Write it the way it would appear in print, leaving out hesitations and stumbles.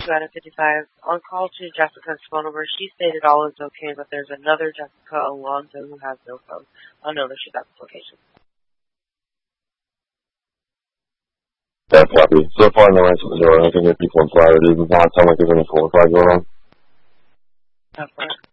out of 55. On call to Jessica's phone number, she stated all is okay, but there's another Jessica Alonso who has no phone. Oh no, she's at this location. That's copy. So far, no answer to the door. I think there are people inside. It does not sound like there's any 4 or 5 going on. That's right.